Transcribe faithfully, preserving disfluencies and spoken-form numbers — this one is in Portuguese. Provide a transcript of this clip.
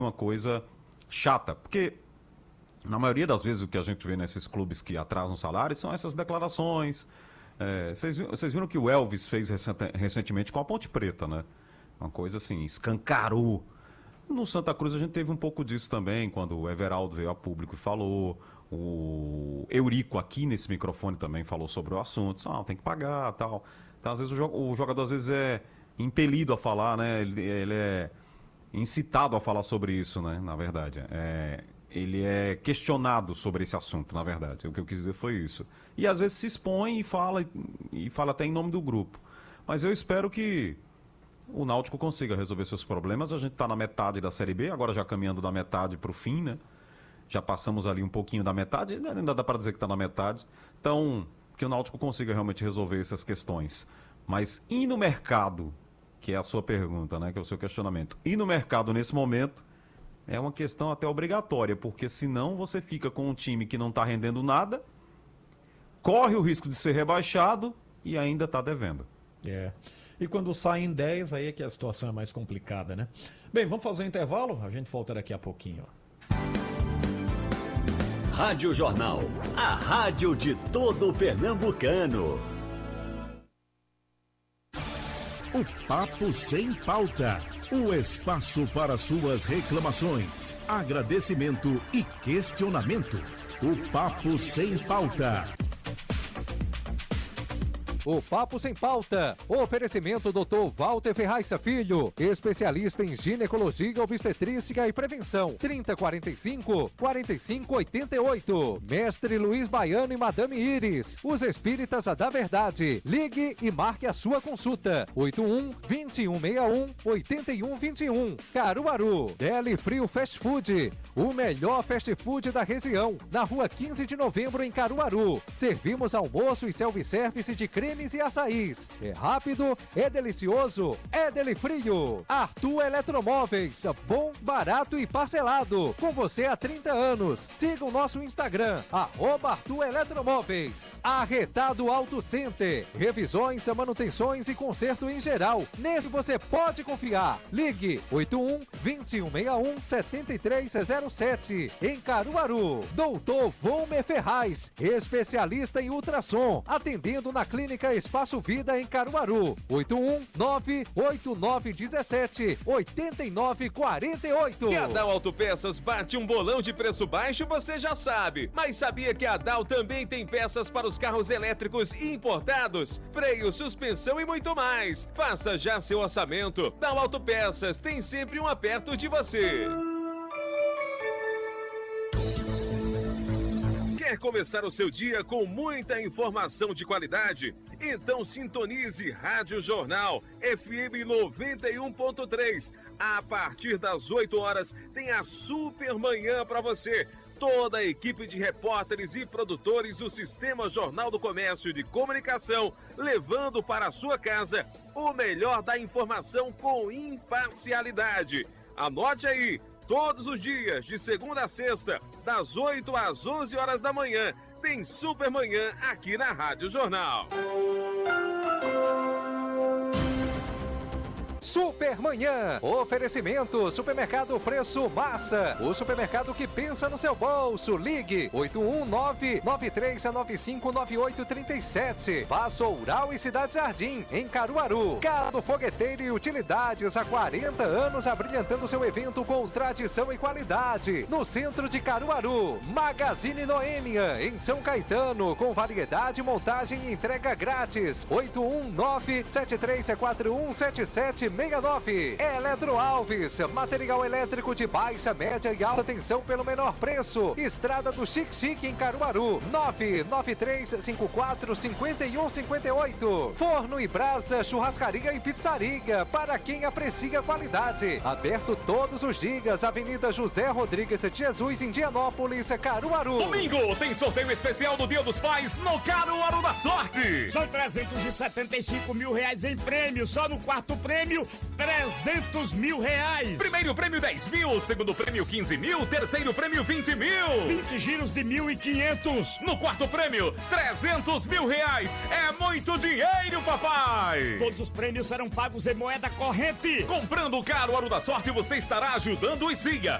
uma coisa chata, porque na maioria das vezes o que a gente vê nesses clubes que atrasam salários são essas declarações. É, vocês, vocês viram que o Elvis fez recente, recentemente com a Ponte Preta, né? Uma coisa assim, escancarou. No Santa Cruz a gente teve um pouco disso também, quando o Everaldo veio a público e falou, o Eurico aqui nesse microfone também falou sobre o assunto, ah, tem que pagar, tal. Então, às vezes o jogador às vezes é impelido a falar, né? Ele, ele é incitado a falar sobre isso, né? Na verdade, é, ele é questionado sobre esse assunto, na verdade. O que eu quis dizer foi isso. E às vezes se expõe e fala, e fala até em nome do grupo. Mas eu espero que o Náutico consiga resolver seus problemas. A gente está na metade da Série B, agora já caminhando da metade para o fim, né? Já passamos ali um pouquinho da metade, ainda dá para dizer que está na metade. Então, que o Náutico consiga realmente resolver essas questões. Mas ir no mercado, que é a sua pergunta, né? Que é o seu questionamento. Ir no mercado nesse momento é uma questão até obrigatória, porque senão você fica com um time que não está rendendo nada, corre o risco de ser rebaixado e ainda está devendo. É. E quando saem dez, aí é que a situação é mais complicada, né? Bem, vamos fazer um intervalo? A gente volta daqui a pouquinho. Rádio Jornal, a rádio de todo pernambucano. O Papo Sem Pauta, o espaço para suas reclamações, agradecimento e questionamento. O Papo Sem Pauta. O Papo Sem Pauta. Oferecimento doutor Walter Ferraz Filho, especialista em ginecologia, obstetrícia e prevenção. trinta, quarenta e cinco, quarenta e cinco, oitenta e oito. Mestre Luiz Baiano e Madame Iris, os espíritas da verdade. Ligue e marque a sua consulta. oito um, vinte e um sessenta e um, oitenta e um vinte e um. Caruaru. Deli Frio Fast Food, o melhor fast food da região. Na rua quinze de novembro, em Caruaru. Servimos almoço e self-service de creme e açaís. É rápido, é delicioso, é Deli Frio. Arthur Eletromóveis, bom, barato e parcelado. Com você há trinta anos. Siga o nosso Instagram, arroba Arthur Eletromóveis. Arretado Auto Center, revisões, manutenções e conserto em geral. Nesse você pode confiar. Ligue oito um, vinte e um sessenta e um, setenta e três zero sete. Em Caruaru. Doutor Volmer Ferraz, especialista em ultrassom, atendendo na clínica Espaço Vida em Caruaru. oito um, nove oito nove um sete, oito nove quatro oito. Que a Dal Autopeças bate um bolão de preço baixo, você já sabe. Mas sabia que a Dal também tem peças para os carros elétricos importados? Freio, suspensão e muito mais. Faça já seu orçamento. Dal Autopeças tem sempre um perto de você. Quer começar o seu dia com muita informação de qualidade? Então sintonize Rádio Jornal F M noventa e um ponto três. A partir das oito horas tem a Super Manhã para você. Toda a equipe de repórteres e produtores do Sistema Jornal do Comércio de Comunicação, levando para a sua casa o melhor da informação com imparcialidade. Anote aí. Todos os dias, de segunda a sexta, das oito às onze horas da manhã, tem Super Manhã aqui na Rádio Jornal. Supermanhã. Oferecimento Supermercado Preço Massa. O supermercado que pensa no seu bolso. Ligue oito um nove, nove três nove cinco, nove oito três sete. Faça Oural e Cidade Jardim, em Caruaru. Carro Fogueteiro e Utilidades, há quarenta anos abrilhantando seu evento com tradição e qualidade. No centro de Caruaru. Magazine Noêmia, em São Caetano, com variedade, montagem e entrega grátis. oito um nove, sete três quatro um, sete sete seis nove. Eletro Alves, material elétrico de baixa, média e alta tensão pelo menor preço. Estrada do Chique Chique, em Caruaru. nove nove três cinco quatro cinco um cinco oito. Forno e Brasa, churrascaria e pizzaria, para quem aprecia qualidade. Aberto todos os dias. Avenida José Rodrigues de Jesus, Indianópolis, Caruaru. Domingo tem sorteio especial do Dia dos Pais no Caruaru da Sorte. São trezentos e setenta e cinco mil reais em prêmio. Só no quarto prêmio trezentos mil reais. Primeiro prêmio dez mil, segundo prêmio quinze mil, terceiro prêmio vinte mil. vinte giros de mil e quinhentos. No quarto prêmio, trezentos mil reais. É muito dinheiro, papai. Todos os prêmios serão pagos em moeda corrente. Comprando o caro Ouro da Sorte, você estará ajudando o Siga.